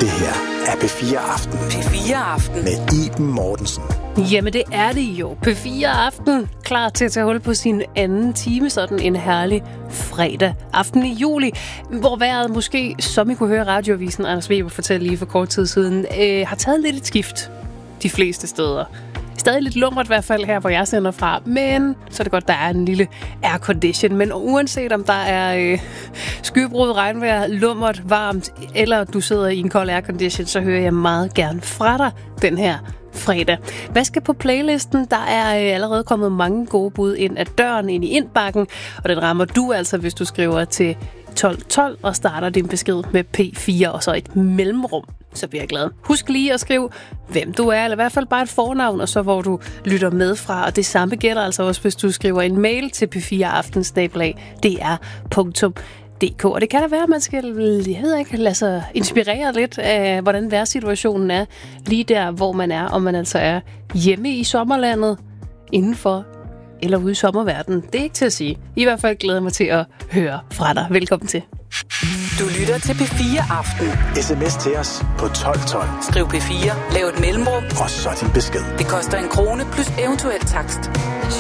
Det her er P4 Aften. P4 Aften. Med Iben Mortensen. Jamen det er det jo. P4 Aften. Klar til at tage hul på sin anden time. Sådan en herlig fredag aften i juli. Hvor vejret måske, som I kunne høre radioavisen, Anders Weber fortælle lige for kort tid siden, har taget lidt et skift de fleste steder. Stadig lidt lummert i hvert fald her, hvor jeg sender fra. Men så er det godt, der er en lille aircondition. Men uanset om der er skybrud, regnvejr, lummert, varmt, eller du sidder i en kold aircondition, så hører jeg meget gerne fra dig den her fredag. Hvad skal på playlisten? Der er allerede kommet mange gode bud ind ad døren, ind i indbakken. Og den rammer du altså, hvis du skriver til 1212 og starter din besked med P4 og så et mellemrum. Så bliver jeg glad. Husk lige at skrive, hvem du er, eller i hvert fald bare et fornavn, og så hvor du lytter med fra. Og det samme gælder altså også, hvis du skriver en mail til p4aften@dr.dk. Og det kan da være, at man skal, jeg ved ikke, lade sig inspirere lidt af, hvordan vejrsituationen er lige der, hvor man er, om man altså er hjemme i sommerlandet, indenfor eller ude i sommerverdenen. Det er ikke til at sige. I hvert fald glæder mig til at høre fra dig. Velkommen til. Du lytter til P4 Aften. SMS til os på 1212. Skriv P4, lav et mellemrum, og så din besked. Det koster 1 krone plus eventuel takst.